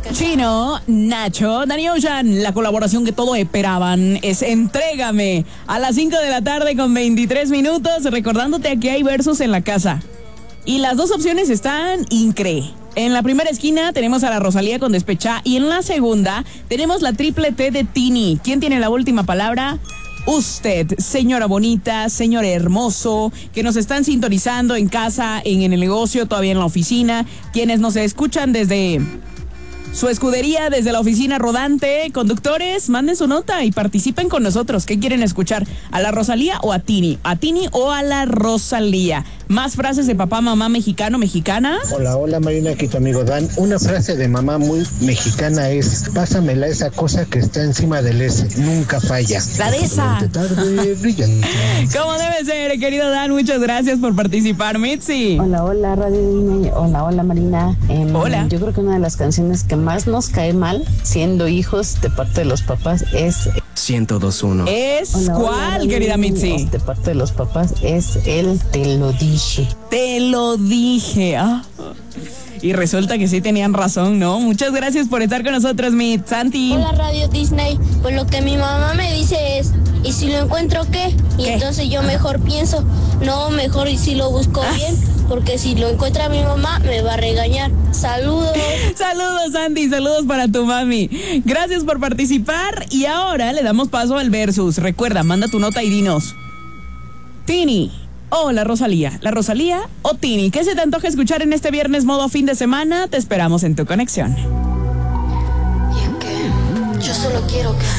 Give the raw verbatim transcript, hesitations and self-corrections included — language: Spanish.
Chino, Nacho, Danny Ocean, la colaboración que todos esperaban es Entrégame a las cinco de la tarde con veintitrés minutos, recordándote que hay versos en la casa. Y las dos opciones están incre. En la primera esquina tenemos a la Rosalía con Despechá y en la segunda tenemos la triple T de Tini. ¿Quién tiene la última palabra? Usted, señora bonita, señor hermoso, que nos están sintonizando en casa, en, en el negocio, todavía en la oficina, quienes nos escuchan desde su escudería, desde la oficina rodante. Conductores, manden su nota y participen con nosotros. ¿Qué quieren escuchar? ¿A la Rosalía o a Tini? ¿A Tini o a la Rosalía? Más frases de papá, mamá, mexicano, mexicana. Hola, hola Marina, aquí tu amigo Dan. Una frase de mamá muy mexicana es: pásamela esa cosa que está encima del S, nunca falla. La de esa. Tarde brillante. Como debe ser, querido Dan, muchas gracias por participar, Mitzi. Hola, hola, Radio Disney. Hola, hola, Marina. Eh, hola. Yo creo que una de las canciones que más nos cae mal, siendo hijos de parte de los papás, es... ciento dos punto uno. ¿Es Hola, cuál, hola, querida Mitzi? De parte de los papás es el te lo dije. Te lo dije. Ah. Y resulta que sí tenían razón, ¿no? Muchas gracias por estar con nosotros, Mitz. Santi. Hola, Radio Disney. Pues lo que mi mamá me dice es: ¿y si lo encuentro qué? Y ¿Qué? entonces yo mejor pienso, no, mejor y si lo busco Ah. bien, porque si lo encuentra mi mamá me va a regañar. Saludos. Saludos, Santi, saludos para tu mami. Gracias por participar y ahora le damos paso al versus. Recuerda, manda tu nota y dinos: Tini o la Rosalía, la Rosalía o Tini. ¿Qué se te antoja escuchar en este viernes modo fin de semana? Te esperamos en tu conexión. Yo solo quiero que